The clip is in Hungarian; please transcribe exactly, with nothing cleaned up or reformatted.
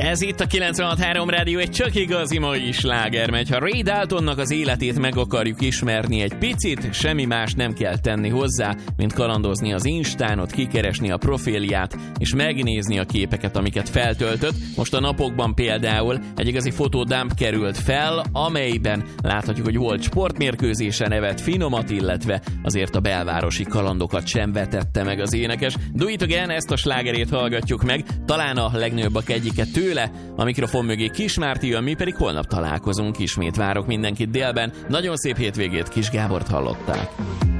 Ez itt a kilencvenhat három Rádió, egy csak igazi mai sláger megy. Ha Ray Daltonnak az életét meg akarjuk ismerni egy picit, semmi más nem kell tenni hozzá, mint kalandozni az Instán, ott kikeresni a profilját, és megnézni a képeket, amiket feltöltött. Most a napokban például egy igazi fotodump került fel, amelyben láthatjuk, hogy volt sportmérkőzésen, evett finomat, illetve azért a belvárosi kalandokat sem vetette meg az énekes. Do It Again, ezt a slágerét hallgatjuk meg, talán a legnagyobbak egyike tőle. A mikrofon mögé Kis Márti jön, mi pedig holnap találkozunk. Ismét várok mindenkit délben. Nagyon szép hétvégét, Kis Gábort hallották.